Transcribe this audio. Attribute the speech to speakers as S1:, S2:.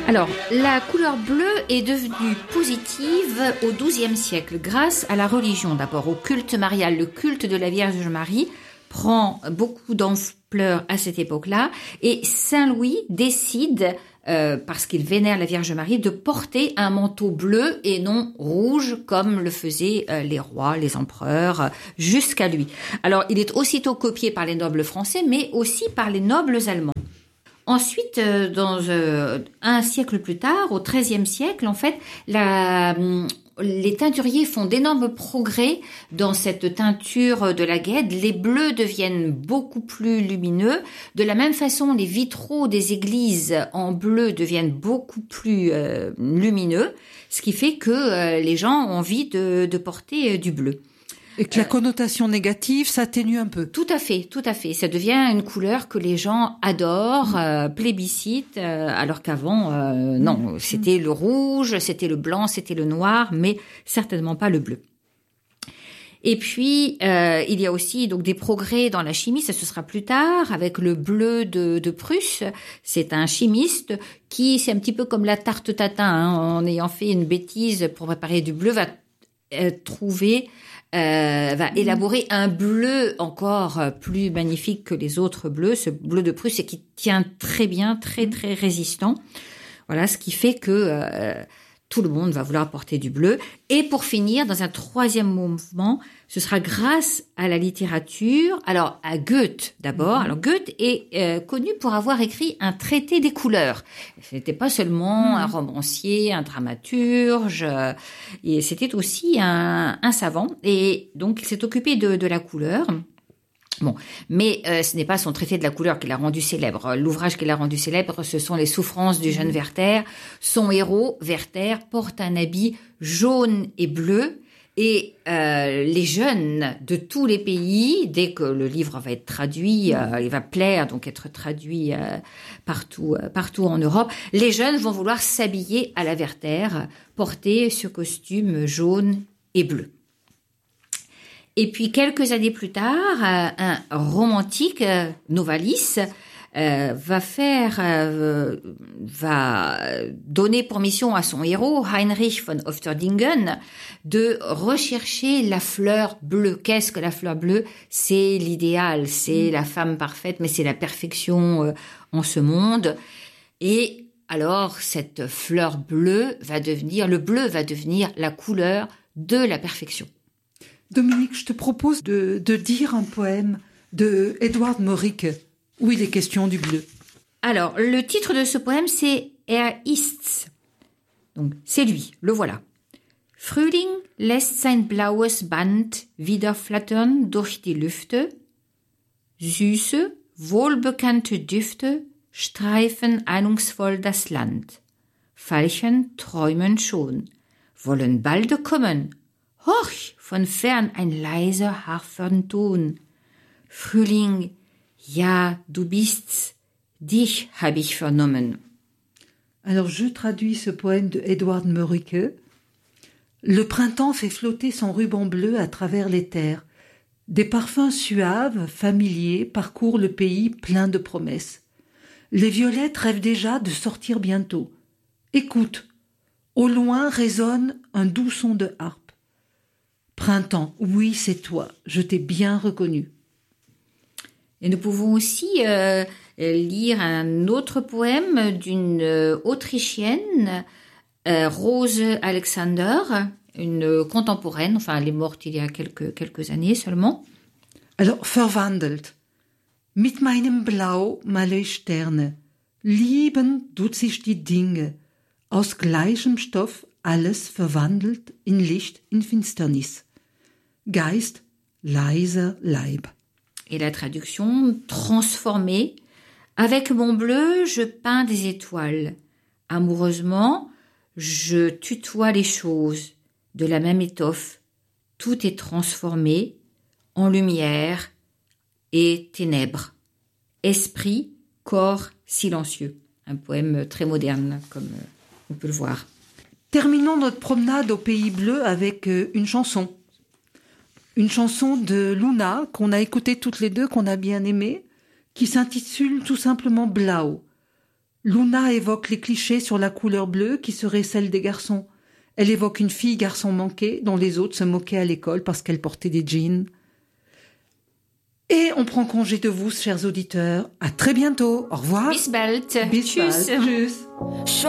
S1: Alors, la couleur bleue est devenue positive au XIIe siècle grâce à la religion. D'abord au culte marial, le culte de la Vierge Marie prend beaucoup d'ampleur à cette époque-là et Saint Louis décide, parce qu'il vénère la Vierge Marie, de porter un manteau bleu et non rouge comme le faisaient les rois, les empereurs, jusqu'à lui. Alors, il est aussitôt copié par les nobles français, mais aussi par les nobles allemands. Ensuite, un siècle plus tard, au XIIIe siècle, en fait, les teinturiers font d'énormes progrès dans cette teinture de la Guède. Les bleus deviennent beaucoup plus lumineux. De la même façon, les vitraux des églises en bleu deviennent beaucoup plus lumineux, ce qui fait que les gens ont envie de porter du bleu.
S2: Et que la connotation négative s'atténue un peu.
S1: Tout à fait, tout à fait. Ça devient une couleur que les gens adorent, plébiscitent, alors qu'avant, non, c'était le rouge, c'était le blanc, c'était le noir, mais certainement pas le bleu. Et puis, il y a aussi donc des progrès dans la chimie, ça ce sera plus tard, avec le bleu de Prusse. C'est un chimiste qui, c'est un petit peu comme la tarte tatin, hein, en ayant fait une bêtise pour préparer du bleu, va élaborer un bleu encore plus magnifique que les autres bleus, ce bleu de Prusse, et qui tient très bien, très très résistant. Voilà, ce qui fait que tout le monde va vouloir porter du bleu. Et pour finir, dans un troisième mouvement, ce sera grâce à la littérature. Alors, à Goethe d'abord. Alors, Goethe est connu pour avoir écrit un traité des couleurs. Ce n'était pas seulement un romancier, un dramaturge, et c'était aussi un savant. Et donc, il s'est occupé de la couleur. Bon, mais ce n'est pas son traité de la couleur qui l'a rendu célèbre. L'ouvrage qui l'a rendu célèbre, ce sont les souffrances du jeune Werther. Son héros, Werther, porte un habit jaune et bleu. Et les jeunes de tous les pays, dès que le livre va être traduit, il va plaire, donc être traduit partout en Europe, les jeunes vont vouloir s'habiller à la Werther, porter ce costume jaune et bleu. Et puis, quelques années plus tard, un romantique, Novalis, va donner pour mission à son héros, Heinrich von Ofterdingen, de rechercher la fleur bleue. Qu'est-ce que la fleur bleue? C'est l'idéal, c'est la femme parfaite, mais c'est la perfection en ce monde. Et alors, cette fleur bleue le bleu va devenir la couleur de la perfection.
S2: Dominique, je te propose de dire un poème de Edward Moricke, où il est question du bleu.
S1: Alors, le titre de ce poème, c'est ist's. Donc, c'est lui, le voilà. Frühling lässt sein blaues Band wieder flattern durch die Lüfte. Süße, wohlbekannte Düfte streifen ahnungsvoll das Land. Veilchen träumen schon, wollen balde kommen. Horch, von fern ein leiser Harfenton. Frühling, ja, du bist's, dich hab ich vernommen.
S2: Alors je traduis ce poème de Edward Moricke. Le printemps fait flotter son ruban bleu à travers les terres. Des parfums suaves, familiers, parcourent le pays plein de promesses. Les violettes rêvent déjà de sortir bientôt. Écoute, au loin résonne un doux son de harpe. Printemps, oui, c'est toi, je t'ai bien reconnu.
S1: Et nous pouvons aussi lire un autre poème d'une Autrichienne, Rose Alexander, une contemporaine, enfin elle est morte il y a quelques années seulement.
S2: Alors, verwandelt. Mit meinem Blau male ich Sterne. Lieben tut sich die Dinge. Aus gleichem Stoff alles verwandelt in Licht, in Finsternis. Geist, leiser Leib.
S1: Et la traduction, transformée. Avec mon bleu, je peins des étoiles. Amoureusement, je tutoie les choses de la même étoffe. Tout est transformé en lumière et ténèbres. Esprit, corps silencieux. Un poème très moderne, comme on peut le voir.
S2: Terminons notre promenade au Pays Bleu avec une chanson. Une chanson de Luna qu'on a écoutée toutes les deux, qu'on a bien aimée, qui s'intitule tout simplement Blau. Luna évoque les clichés sur la couleur bleue qui serait celle des garçons. Elle évoque une fille-garçon manquée dont les autres se moquaient à l'école parce qu'elle portait des jeans. Et on prend congé de vous, chers auditeurs. À très bientôt. Au revoir.
S1: Bis bald.
S2: Bis bald.
S1: Tschüss.
S2: Tschüss.